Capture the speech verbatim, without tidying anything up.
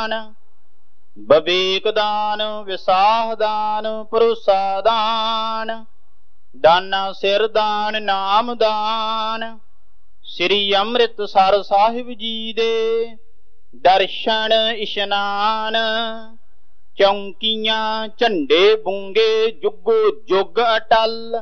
ਦਾਨ, ਵਿਵੇਕ ਦਾਨ, ਵਿਸਾਹ ਦਾਨ, ਭਰੋਸਾ ਦਾਨ, ਦਾਨਾ ਸਿਰ ਦਾਨ, ਨਾਮ ਦਾਨ। ਸ੍ਰੀ ਅੰਮ੍ਰਿਤਸਰ ਸਾਹਿਬ ਜੀ ਦੇ ਦਰਸ਼ਨ ਇਸ਼ਨਾਨ, ਚੌਂਕੀਆਂ ਝੰਡੇ ਬੁੰਗੇ ਜੁਗੋ ਜੁਗ ਅਟਲ।